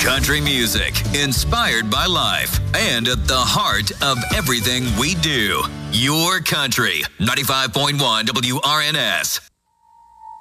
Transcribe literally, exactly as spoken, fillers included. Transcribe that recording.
Country music, inspired by life, and at the heart of everything we do. Your country, ninety-five point one W R N S.